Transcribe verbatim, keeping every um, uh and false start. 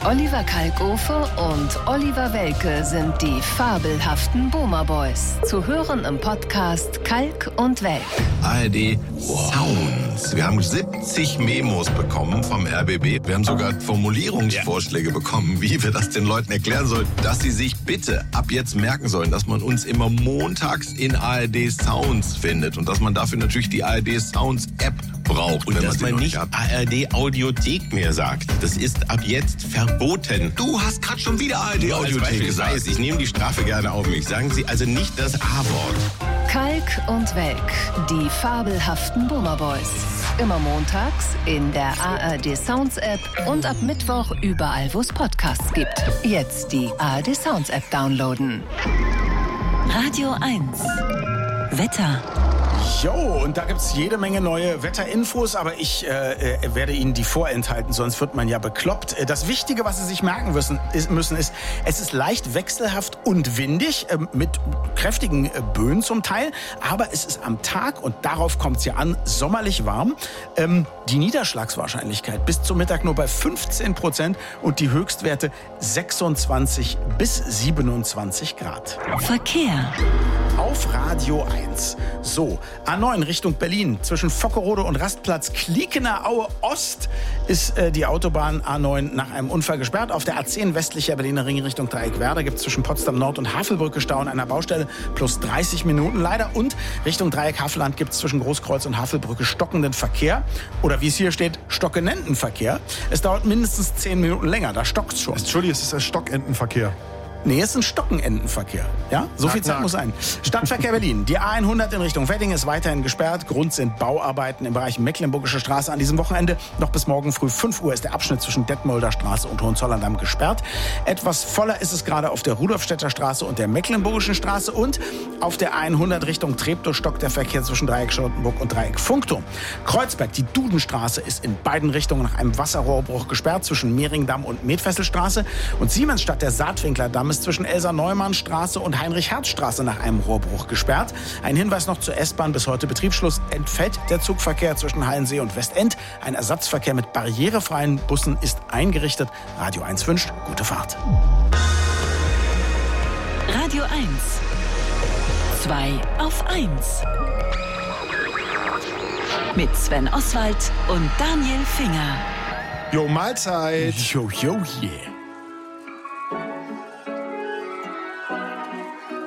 Oliver Kalkofe und Oliver Welke sind die fabelhaften Boomer Boys. Zu hören im Podcast Kalk und Welk. A R D Sounds. Wir haben siebzig Memos bekommen vom R B B. Wir haben sogar Formulierungsvorschläge ja. bekommen, wie wir das den Leuten erklären sollen, dass sie sich bitte ab jetzt merken sollen, dass man uns immer montags in A R D Sounds findet und dass man dafür natürlich die A R D Sounds App braucht. Und wenn dass man, man nicht A R D Audiothek mehr sagt. Das ist ab jetzt verboten. Du hast gerade schon wieder A R D Audiothek gesagt. Ich, ich nehme die Strafe gerne auf mich. Sagen Sie also nicht das A-Wort. Kalk und Welk, die fabelhaften Boomer Boys. Immer montags in der A R D Sounds App und ab Mittwoch überall, wo es Podcasts gibt. Jetzt die A R D Sounds App downloaden. Radio eins. Wetter. Jo, und da gibt's jede Menge neue Wetterinfos, aber ich äh, werde Ihnen die vorenthalten, sonst wird man ja bekloppt. Das Wichtige, was Sie sich merken müssen, ist, müssen, ist es ist leicht wechselhaft und windig, äh, mit kräftigen äh, Böen zum Teil, aber es ist am Tag, und darauf kommt's ja an, sommerlich warm. Ähm, die Niederschlagswahrscheinlichkeit bis zum Mittag nur bei fünfzehn Prozent und die Höchstwerte sechsundzwanzig bis siebenundzwanzig Grad. Verkehr. Auf Radio eins. So, A neun Richtung Berlin. Zwischen Vockerode und Rastplatz Kliekener Aue Ost ist äh, die Autobahn A neun nach einem Unfall gesperrt. Auf der A zehn westlicher Berliner Ring Richtung Dreieckwerder gibt es zwischen Potsdam Nord und Havelbrücke Stau an einer Baustelle plus dreißig Minuten leider. Und Richtung Dreieck Havelland gibt es zwischen Großkreuz und Havelbrücke stockenden Verkehr. Oder wie es hier steht, Stockenentenverkehr. Es dauert mindestens zehn Minuten länger, da stockt's schon. Entschuldigung, es ist ein Stockentenverkehr. Nee, es ist ein Stockenentenverkehr. Ja, so viel Zeit muss sein. Stadtverkehr Berlin. Die A hundert in Richtung Wedding ist weiterhin gesperrt. Grund sind Bauarbeiten im Bereich Mecklenburgische Straße an diesem Wochenende. Noch bis morgen früh fünf Uhr ist der Abschnitt zwischen Detmolder Straße und Hohenzollern-Damm gesperrt. Etwas voller ist es gerade auf der Rudolfstädter Straße und der Mecklenburgischen Straße. Und auf der A hundert Richtung Treptow stockt der Verkehr zwischen Dreieck Charlottenburg und Dreieck Funkturm. Kreuzberg, die Dudenstraße, ist in beiden Richtungen nach einem Wasserrohrbruch gesperrt zwischen Mehringdamm und Medfesselstraße. Und Siemensstadt, der Saatwinklerdamm, ist zwischen Elsa-Neumann-Straße und Heinrich-Herz-Straße nach einem Rohrbruch gesperrt. Ein Hinweis noch zur S-Bahn: bis heute Betriebsschluss. Entfällt der Zugverkehr zwischen Hallensee und Westend. Ein Ersatzverkehr mit barrierefreien Bussen ist eingerichtet. Radio eins wünscht gute Fahrt. Radio eins. zwei auf eins. Mit Sven Oswald und Daniel Finger. Jo, Mahlzeit. Jo, jo, yeah.